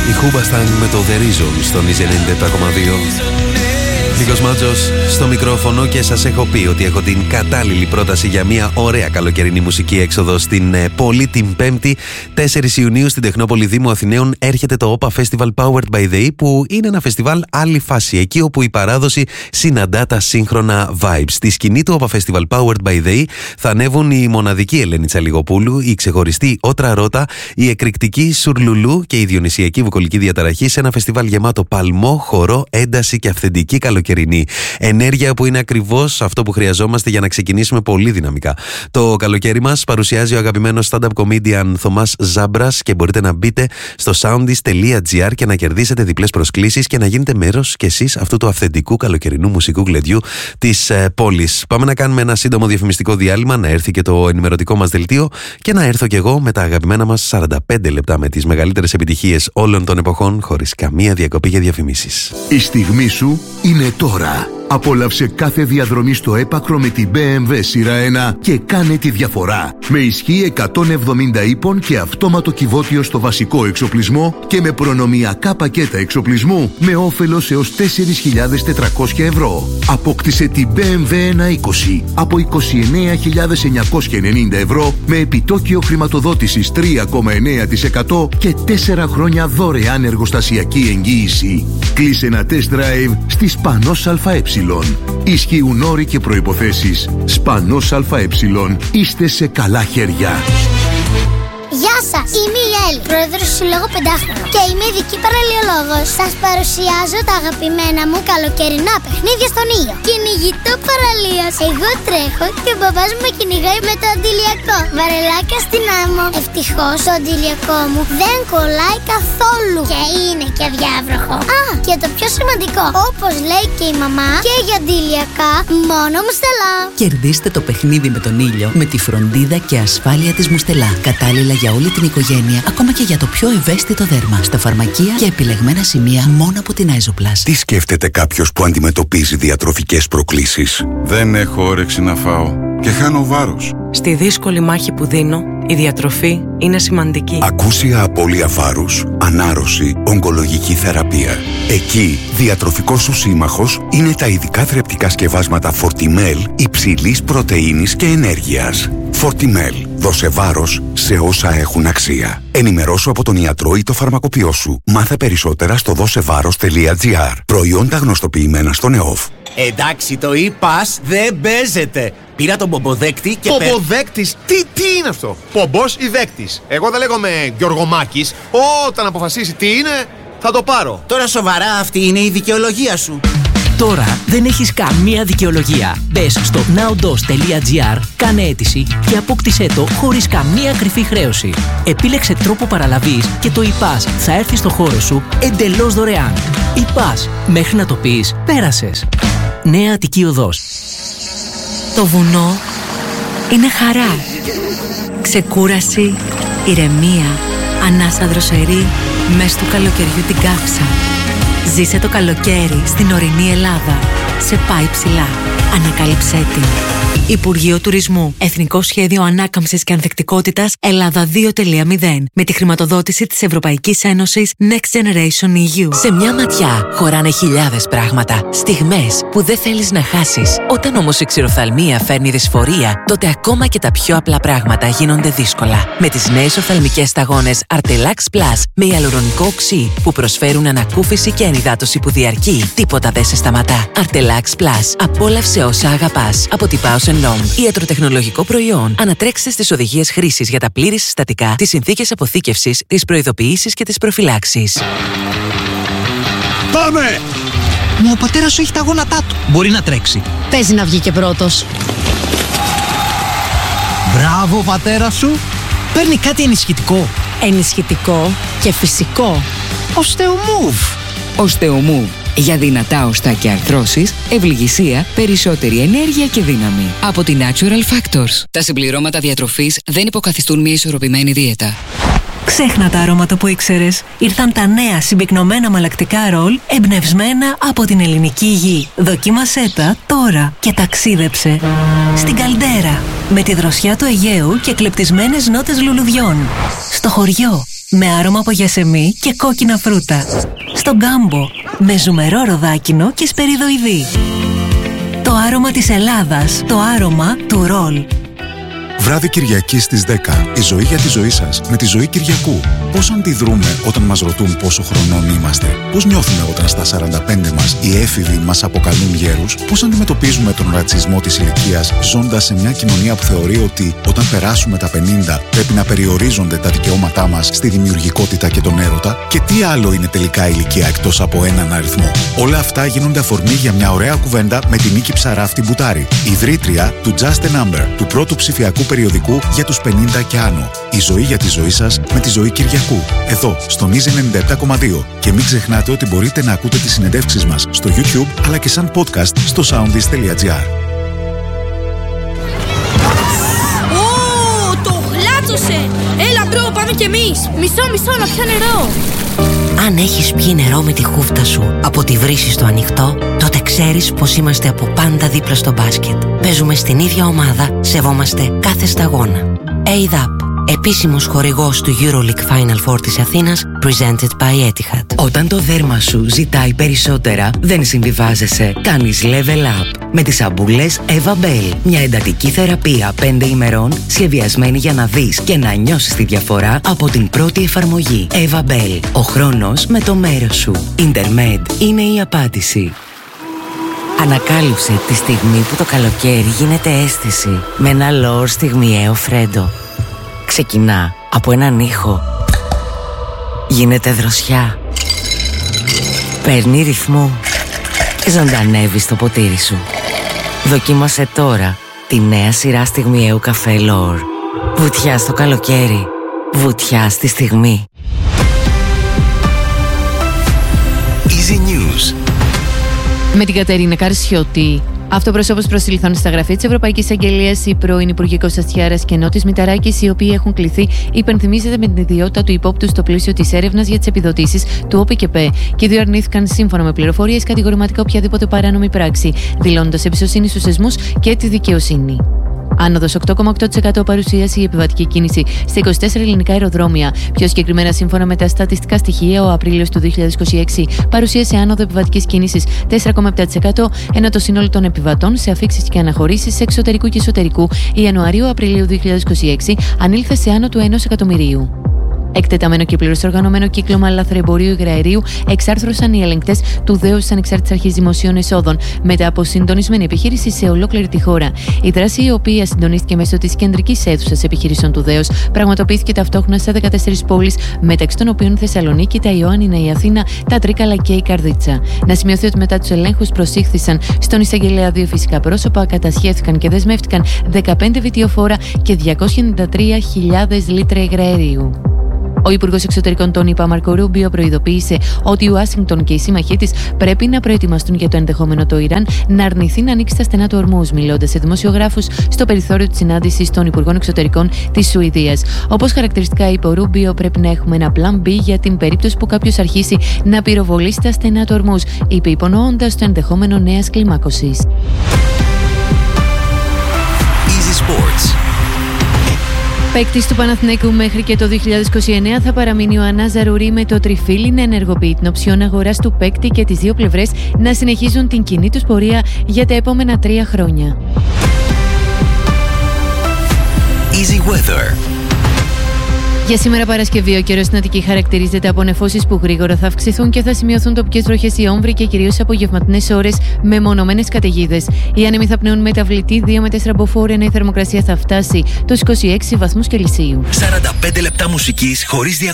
Η Hoobastank με το The Reason στον Easy 97,2. Νίκος Μάτζος στο μικρόφωνο και σας έχω πει ότι έχω την κατάλληλη πρόταση για μια ωραία καλοκαιρινή μουσική έξοδο στην πόλη την 5η 4 Ιουνίου στην Τεχνόπολη Δήμου Αθηναίων. Έρχεται το OPA Festival Powered by the E, που είναι ένα φεστιβάλ άλλη φάση, εκεί όπου η παράδοση συναντά τα σύγχρονα vibes. Στη σκηνή του OPA Festival Powered by the E θα ανέβουν η μοναδική Ελένη Τσαλιγοπούλου, η ξεχωριστή Ότρα Ρώτα, η εκρηκτική Σουρλουλού και η διονυσιακή βουκολική διαταραχή σε ένα φεστιβάλ γεμάτο παλμό, χορό, ένταση και αυθεντική καλοκαιρινή ενέργεια, που είναι ακριβώς αυτό που χρειαζόμαστε για να ξεκινήσουμε πολύ δυναμικά. Το καλοκαίρι μας παρουσιάζει ο αγαπημένος stand-up comedian Θωμάς Ζάμπρας και μπορείτε να μπείτε στο soundis.gr και να κερδίσετε διπλές προσκλήσεις και να γίνετε μέρος κι εσείς αυτού του αυθεντικού καλοκαιρινού μουσικού γλεντιού της πόλης. Πάμε να κάνουμε ένα σύντομο διαφημιστικό διάλειμμα, να έρθει και το ενημερωτικό μας δελτίο και να έρθω κι εγώ με τα αγαπημένα μας 45 λεπτά με τις μεγαλύτερες επιτυχίες όλων των εποχών, χωρίς καμία διακοπή για διαφημίσεις. Η στιγμή σου είναι τώρα. Απόλαυσε κάθε διαδρομή στο έπακρο με την BMW σειρά 1 και κάνε τη διαφορά. Με ισχύ 170 ύπων και αυτόματο κυβότιο στο βασικό εξοπλισμό και με προνομιακά πακέτα εξοπλισμού με όφελος έως 4.400 ευρώ. Απόκτησε την BMW 120 από 29.990 ευρώ με επιτόκιο χρηματοδότησης 3,9% και 4 χρόνια δωρεάν εργοστασιακή εγγύηση. Κλείσε ένα test drive στη Σπανός ΑΕ. Ισχύουν όροι και προϋποθέσεις. Σπανός ΑΕ. Είστε σε καλά χέρια. Γεια σας, είμαι η Έλλη, πρόεδρος του Συλλόγου Πεντάχρονο και είμαι ειδική παραλιολόγος. Σας παρουσιάζω τα αγαπημένα μου καλοκαιρινά παιχνίδια στον ήλιο. Κυνηγητό παραλίας. Εγώ τρέχω και ο μπαμπάς μου με κυνηγάει με το αντιλιακό. Βαρελάκια στην άμμο. Ευτυχώς το αντιλιακό μου δεν κολλάει καθόλου και είναι και αδιάβροχο. Α, και το πιο σημαντικό, όπως λέει και η μαμά, και για αντιλιακά μόνο Μουστελά. Κερδίστε το παιχνίδι με τον ήλιο με τη φροντίδα και ασφάλεια της Μουστελά. Κατάλληλα για όλη την οικογένεια, ακόμα και για το πιο ευαίσθητο δέρμα. Στα φαρμακεία και επιλεγμένα σημεία μόνο από την Άιζοπλας. Τι σκέφτεται κάποιος που αντιμετωπίζει διατροφικές προκλήσεις? Δεν έχω όρεξη να φάω και χάνω βάρος. Στη δύσκολη μάχη που δίνω, η διατροφή είναι σημαντική. Ακούσια απώλεια βάρους, ανάρρωση, ογκολογική θεραπεία. Εκεί, διατροφικός σου σύμμαχος είναι τα ειδικά θρεπτικά σκευάσματα Fortimel υψηλής πρωτεΐνης και ενέργειας. Fortimel. Δώσε βάρος σε όσα έχουν αξία. Ενημερώσου από τον ιατρό ή το φαρμακοποιό σου. Μάθε περισσότερα στο δώσεβάρος.gr. Προϊόντα γνωστοποιημένα στον ΕΟΦ. Εντάξει, το e-pass δεν παίζεται. Πήρα τον πομποδέκτη και... Πομποδέκτης? Τι είναι αυτό? Πομπός ή δέκτης? Εγώ δεν λέγομαι Γιωργομάκης. Όταν αποφασίσει τι είναι, θα το πάρω. Τώρα σοβαρά, αυτή είναι η δικαιολογία σου? Τώρα δεν έχεις καμία δικαιολογία. Μπες στο nowdos.gr, κάνε αίτηση και απόκτησέ το χωρίς καμία κρυφή χρέωση. Επίλεξε τρόπο παραλαβής και το e-pass θα έρθει στο χώρο σου εντελώς δωρεάν. e-pass, μέχρι να το πεις, πέρασες. Νέα Αττική Οδός. Το βουνό είναι χαρά, ξεκούραση, ηρεμία, ανάσα δροσερή, μες του καλοκαιριού την κάψα. Ζήσε το καλοκαίρι στην ορεινή Ελλάδα. Σε πάει ψηλά. Ανακάλυψέ την. Υπουργείο Τουρισμού. Εθνικό Σχέδιο Ανάκαμψης και Ανθεκτικότητας Ελλάδα 2.0. Με τη χρηματοδότηση της Ευρωπαϊκής Ένωσης Next Generation EU. Σε μια ματιά χωράνε χιλιάδες πράγματα. Στιγμές που δεν θέλεις να χάσεις. Όταν όμως η ξηροφθαλμία φέρνει δυσφορία, τότε ακόμα και τα πιο απλά πράγματα γίνονται δύσκολα. Με τις νέες οφθαλμικές σταγόνες Artelax Plus με ιαλουρονικό οξύ που προσφέρουν ανακούφιση και ενυδάτωση που διαρκεί, τίποτα δεν σε σταματά. Artelax Plus. Απόλαυσε όσα αγαπάς. Από την Bausch & Lomb. Ιατροτεχνολογικό προϊόν. Ανατρέξτε στις οδηγίες χρήσης για τα πλήρη συστατικά, τις συνθήκες αποθήκευσης, τις προειδοποιήσεις και τις προφυλάξεις. Πάμε! Μα ο πατέρας σου έχει τα γόνατά του. Μπορεί να τρέξει. Παίζει να βγει και πρώτος. Μπράβο, πατέρα σου. Παίρνει κάτι ενισχυτικό. Ενισχυτικό και φυσικό. Osteomove. Osteomove. Για δυνατά οστά και αρθρώσεις, ευληγησία, περισσότερη ενέργεια και δύναμη. Από τη Natural Factors. Τα συμπληρώματα διατροφής δεν υποκαθιστούν μια ισορροπημένη δίαιτα. Ξέχνα τα αρώματα που ήξερες. Ήρθαν τα νέα συμπυκνωμένα μαλακτικά ρολ εμπνευσμένα από την ελληνική γη. Δοκίμασέ τα τώρα και ταξίδεψε στην Καλντέρα με τη δροσιά του Αιγαίου και κλεπτισμένες νότες λουλουδιών. Στο χωριό, με άρωμα από γιασεμί και κόκκινα φρούτα. Στον Γκάμπο, με ζουμερό ροδάκινο και σπεριδοειδή. Το άρωμα της Ελλάδας, το άρωμα του ρολ. Βράδυ Κυριακής στις 10. Η ζωή για τη ζωή σας με τη Ζωή Κυριακού. Πώς αντιδρούμε όταν μας ρωτούν πόσο χρονών είμαστε? Πώς νιώθουμε όταν στα 45 μας οι έφηβοι μας αποκαλούν γέρους? Πώς αντιμετωπίζουμε τον ρατσισμό της ηλικίας ζώντας σε μια κοινωνία που θεωρεί ότι όταν περάσουμε τα 50 πρέπει να περιορίζονται τα δικαιώματά μας στη δημιουργικότητα και τον έρωτα? Και τι άλλο είναι τελικά ηλικία εκτός από έναν αριθμό? Όλα αυτά γίνονται αφορμή για μια ωραία κουβέντα με την Νίκη Ψαράφτη Μπουτάρη, ιδρύτρια του Just a Number, του πρώτου ψηφιακού περιοδικού για τους 50 και άνω. Η ζωή για τη ζωή σας με τη Ζωή Κυριακού. Εδώ, στον Easy 97,2. Και μην ξεχνάτε ότι μπορείτε να ακούτε τις συνεντεύξεις μας στο YouTube, αλλά και σαν podcast στο soundis.gr. Το γλάτσωσε! Έλα μπρο, πάμε κι εμείς! Μισό, να πιω νερό! Αν έχεις πιει νερό με τη χούφτα σου από τη βρύση στο ανοιχτό, τότε ξέρεις πως είμαστε από πάντα δίπλα στο μπάσκετ. Παίζουμε στην ίδια ομάδα, σεβόμαστε κάθε σταγόνα. ADAP, επίσημος χορηγός του EuroLeague Final Four της Αθήνας, presented by Etihad. Όταν το δέρμα σου ζητάει περισσότερα, δεν συμβιβάζεσαι. Κάνεις level up με τις σαμπούλες Eva Bell. Μια εντατική θεραπεία 5 ημερών, σχεδιασμένη για να δεις και να νιώσεις τη διαφορά από την πρώτη εφαρμογή. Eva Bell. Ο χρόνος με το μέρος σου. Intermed είναι η απάντηση. Ανακάλυψε τη στιγμή που το καλοκαίρι γίνεται αίσθηση με ένα λόρ στιγμιαίο φρέντο. Ξεκινά από έναν ήχο. Γίνεται δροσιά. Παίρνει ρυθμό. Ζωντανεύει στο ποτήρι σου. Δοκίμασε τώρα τη νέα σειρά στιγμιαίου καφέ Λόρ. Βουτιά στο καλοκαίρι. Βουτιά στη στιγμή. Easy News. Με την Κατερίνα Καρσιώτη. Αυτοπροσώπους προσήλθαν στα γραφεία της Ευρωπαϊκής Αγγελίας η πρώην Υπουργικός Αστιάρας και Νότης Μηταράκης, οι οποίοι έχουν κληθεί, υπενθυμίζεται, με την ιδιότητα του υπόπτου στο πλαίσιο της έρευνας για τις επιδοτήσεις του ΟΠΚΕΠΕ. Και οι δύο αρνήθηκαν, σύμφωνα με πληροφορίες, κατηγορηματικά οποιαδήποτε παράνομη πράξη, δηλώνοντας εμπιστοσύνη στους θεσμούς και τη δικαιοσύνη. Άνοδος 8,8% παρουσίασε η επιβατική κίνηση στα 24 ελληνικά αεροδρόμια. Πιο συγκεκριμένα, σύμφωνα με τα στατιστικά στοιχεία, ο Απρίλιος του 2026 παρουσίασε άνοδο επιβατικής κίνησης 4,7%, ενώ το σύνολο των επιβατών σε αφήξεις και αναχωρήσεις εξωτερικού και εσωτερικού Ιανουαρίου-Απριλίου 2026 ανήλθε σε άνω του 1 εκατομμυρίου. Εκτεταμένο και πλήρως οργανωμένο κύκλωμα λαθρεμπορίου υγραερίου εξάρθρωσαν οι ελεγκτές του ΔΕΟΣ της Ανεξάρτητης Αρχής Δημοσίων Εσόδων μετά από συντονισμένη επιχείρηση σε ολόκληρη τη χώρα. Η δράση, η οποία συντονίστηκε μέσω της κεντρικής αίθουσας επιχειρήσεων του ΔΕΟΣ, πραγματοποιήθηκε ταυτόχρονα σε 14 πόλεις, μεταξύ των οποίων Θεσσαλονίκη, τα Ιωάννινα, η Αθήνα, τα Τρίκαλα και η Καρδίτσα. Να σημειωθεί ότι μετά τους ελέγχους προσήχθησαν στον εισαγγελέα 2 φυσικά πρόσωπα, κατασχέθηκαν και δεσμεύτηκαν 15 βιτιοφόρα και 293.000 λίτρα υγραερίου. Ο Υπουργός Εξωτερικών των ΗΠΑ, Μάρκο Ρούμπιο, προειδοποίησε ότι η Ουάσιγκτον και οι σύμμαχοί της πρέπει να προετοιμαστούν για το ενδεχόμενο το Ιράν να αρνηθεί να ανοίξει τα στενά του Ορμούζ, μιλώντας σε δημοσιογράφους στο περιθώριο της συνάντησης των Υπουργών Εξωτερικών της Σουηδίας. Όπως χαρακτηριστικά είπε ο Ρούμπιο, πρέπει να έχουμε ένα plan B για την περίπτωση που κάποιος αρχίσει να πυροβολήσει τα στενά του Ορμούζ, είπε, υπονοώντας το ενδεχόμενο νέας κλιμάκωσης. Easy Sports. Παίκτης του Παναθηναϊκού μέχρι και το 2029 θα παραμείνει ο Ανά Ζαρούρι, με το τριφύλι να ενεργοποιεί την οψιόν αγοράς του παίκτη και τις δύο πλευρές να συνεχίζουν την κοινή τους πορεία για τα επόμενα 3 χρόνια. Easy Weather. Για σήμερα Παρασκευή, ο καιρός στην Αττική χαρακτηρίζεται από νεφώσεις που γρήγορα θα αυξηθούν και θα σημειωθούν τοπικές βροχές ή όμβροι και κυρίως απογευματινές ώρες με μονομένες καταιγίδες. Οι άνεμοι θα πνέουν μεταβλητή 2 με 4 μποφόρ, ενώ η θερμοκρασία θα φτάσει τους 26 βαθμούς Κελσίου. 45 λεπτά μουσικής χωρίς